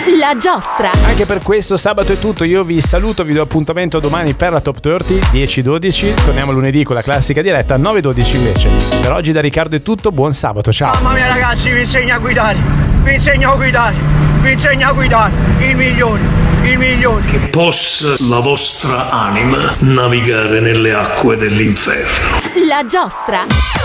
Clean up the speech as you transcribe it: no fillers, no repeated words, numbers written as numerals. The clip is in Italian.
La giostra. Anche per questo sabato è tutto, io vi saluto, vi do appuntamento domani per la Top 30, 10-12, torniamo lunedì con la classica diretta, 9-12 invece. Per oggi da Riccardo è tutto, buon sabato, ciao. Mamma mia ragazzi, vi insegno a guidare, vi insegno a guidare, vi insegno a guidare, il migliore. Che possa la vostra anima navigare nelle acque dell'inferno. La giostra.